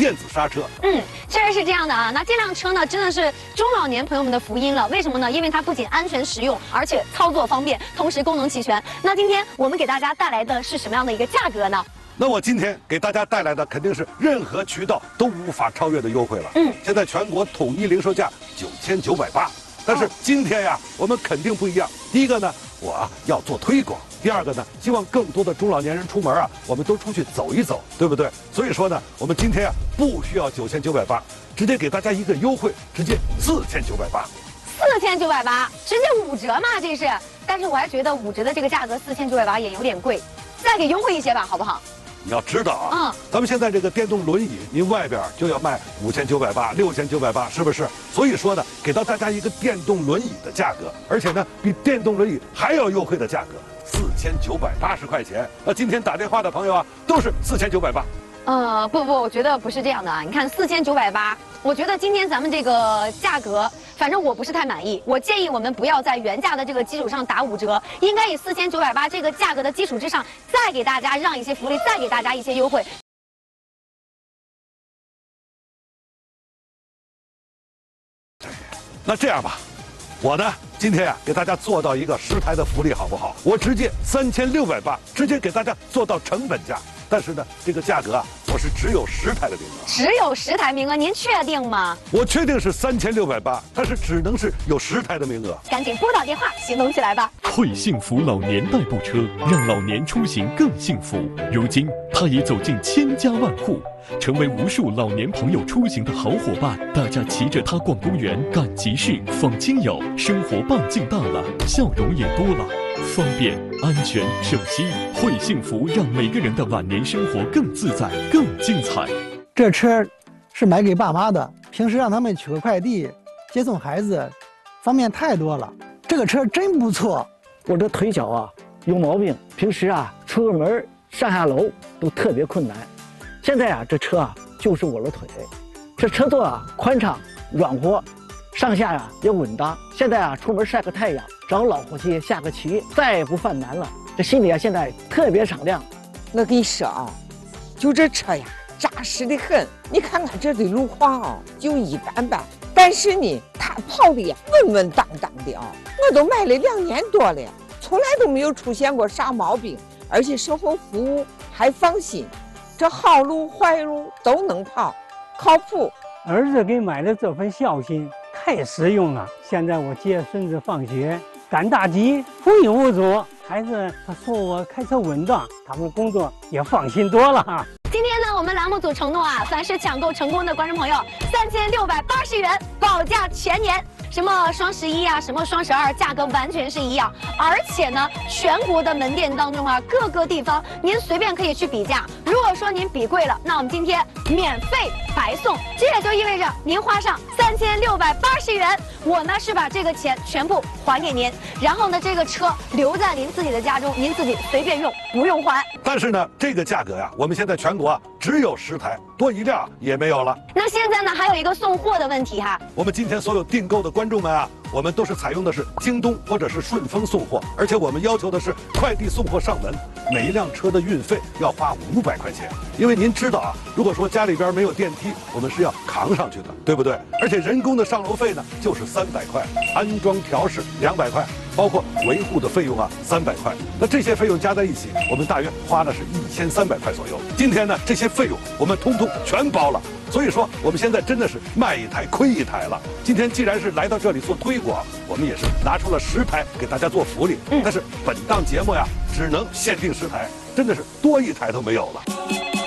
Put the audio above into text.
电子刹车。 确实是这样的啊。那这辆车呢，真的是中老年朋友们的福音了。为什么呢？因为它不仅安全实用，而且操作方便，同时功能齐全。那今天我们给大家带来的是什么样的一个价格呢？ 那我今天给大家带来的肯定是任何渠道都无法超越的优惠了。现在全国统一零售价9980，但是今天呀，我们肯定不一样。第一个呢，我要做推广；第二个呢，希望更多的中老年人出门啊，我们都出去走一走，对不对？所以说呢，我们今天啊不需要9980，直接给大家一个优惠，直接4980。 4980，直接5折嘛，这是。但是我还觉得5折的这个价格4980也有点贵，再给优惠一些吧，好不好？ 你要知道啊，咱们现在这个电动轮椅，您外边就要卖5980、6980，是不是？所以说呢，给到大家一个电动轮椅的价格，而且呢，比电动轮椅还要优惠的价格，4980块钱。那今天打电话的朋友啊，都是4980。 不，我觉得不是这样的啊。你看4980，我觉得今天咱们这个价格，反正我不是太满意。我建议我们不要在原价的这个基础上打5折，应该以4980这个价格的基础之上，再给大家让一些福利，再给大家一些优惠。 那这样吧，我呢今天啊给大家做到一个10台的福利，好不好？我直接3680，直接给大家做到成本价。但是呢，这个价格啊，我是只有10台的名额。 只有10台名额，您确定吗？ 我确定是3680，但是只能是有10台的名额。 赶紧拨打电话，行动起来吧！ 惠幸福老年代步车，让老年出行更幸福。如今，它已走进千家万户，成为无数老年朋友出行的好伙伴。大家骑着它逛公园、赶集市、访亲友，生活半径大了，笑容也多了。方便、安全、省心，惠幸福让每个人的晚年生活更自在、更精彩。 这车是买给爸妈的，平时让他们取个快递、接送孩子，方便太多了。这个车真不错。 我这腿脚啊有毛病，平时啊出个门上下楼都特别困难。现在啊这车啊就是我的腿，这车座啊宽敞软和，上下呀也稳当。现在啊出门晒个太阳，找老伙计下个棋，再也不犯难了。这心里啊现在特别敞亮。 我跟你说啊，就这车呀扎实的很。你看看这的路况啊就一般般，但是呢它跑的呀稳稳当当的啊。我都买了2年多了，从来都没有出现过啥毛病，而且售后服务还放心，这好路坏路都能跑，靠谱。 儿子给买的这份孝心太实用了。现在我接孙子放学，赶大集无影无阻，孩子他说我开车稳当，他们工作也放心多了哈。 今天呢，我们栏目组承诺啊，凡是抢购成功的观众朋友，3680元保价全年。什么双11啊，什么双12，价格完全是一样。而且呢，全国的门店当中啊，各个地方您随便可以去比价。如果说您比贵了，那我们今天免费白送。这也就意味着您花上3680元，我呢是把这个钱全部还给您，然后呢这个车留在您自己的家中，您自己随便用，不用还。 但是呢，这个价格呀，我们现在全国只有10台，多一辆也没有了。 那现在呢，还有一个送货的问题哈。 我们今天所有订购的观众们啊，我们都是采用的是京东或者是顺丰送货，而且我们要求的是快递送货上门，每一辆车的运费要花500块钱。因为您知道啊，如果说家里边没有电梯，我们是要扛上去的，对不对？而且人工的上楼费呢，就是300块，安装调试200块，包括维护的费用啊300块。那这些费用加在一起，我们大约花了是1300块左右。今天呢，这些费用我们通通全包了。所以说，我们现在真的是卖一台亏一台了。今天既然是来到这里做推广，我们也是拿出了10台给大家做福利。但是本档节目呀，只能限定10台，真的是多一台都没有了。